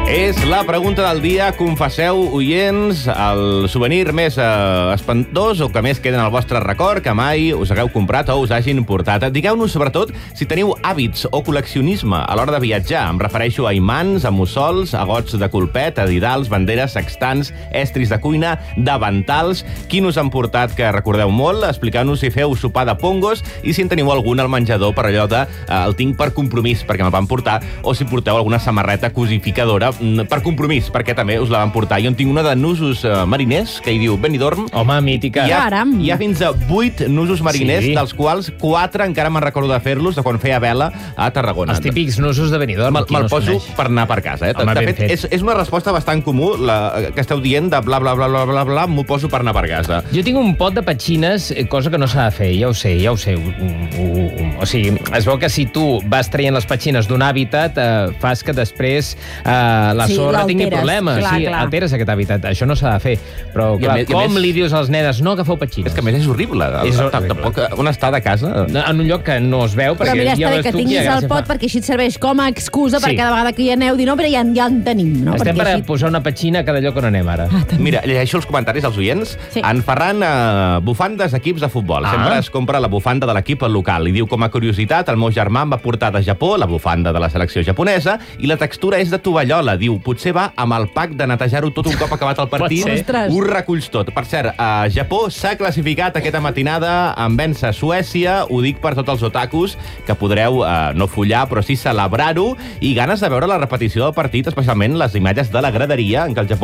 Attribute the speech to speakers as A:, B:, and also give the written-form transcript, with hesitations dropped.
A: És la pregunta del dia. Confesseu, oients, el souvenir més espantós o que més queda en el vostre record que mai us hagueu comprat o us hagin portat. Digueu-nos, sobretot, si teniu hàbits o col·leccionisme a l'hora de viatjar. Em refereixo a imants, a mussols, a gots de colpet, a didals, banderes, sextants, estris de cuina, davantals. Quin us han portat que recordeu molt? Expliqueu-nos si feu sopar de pongos i si en teniu algun al menjador per allò de el tinc per compromís, perquè me'l van portar, o si porteu alguna samarreta cosificadora per compromís, perquè també us la van portar. Jo en tinc una de nusos mariners, que hi diu Benidorm.
B: Home, mítica.
A: Hi ha fins a 8 nusos mariners, dels quals 4 encara me'n recordo de fer-los, de quan feia vela a Tarragona.
B: Els típics nusos de Benidorm.
A: Me'l poso per anar per casa.
B: Home,
A: de fet, és una resposta bastant comú, que esteu dient de bla, bla, bla, bla, bla, bla, m'ho poso per anar per casa.
B: Jo tinc un pot de petxines, cosa que no s'ha de fer, ja ho sé. O sigui, es veu que si tu vas traient les petxines d'un hàbitat, fas que després la sorra tingui problemes.
C: Clar.
B: Alteres aquest hàbitat. Això no s'ha de fer. Però, clar, com li dius als nenes, no agafeu petxines?
A: És que a més és horrible. Tampoc on està de casa.
B: En un lloc que no es veu.
C: Però mira, està bé que tinguis el pot perquè així et serveix com a excusa per cada vegada que hi aneu dir no, però ja en tenim.
B: Estem per posar una petxina a cada lloc on anem ara.
A: Mira, llegeixo els comentaris als oients. En Ferran, bufandes d'equips de futbol. Sempre es compra la bufanda de l'equip local. I diu, com a curiositat, el meu germà em va portar de Japó la bufanda de la selecció japonesa i la textura és de tovallola. Diu, potser va amb el pack de netejar-ho tot un cop acabat el partit. Ho reculls tot. Per cert, a Japó s'ha classificat aquesta matinada amb vèncer Suècia. Ho dic per tots els otakus, que podreu no follar, però sí celebrar-ho, i ganes de veure la repetició del partit, especialment les imatges de la graderia en què el Japó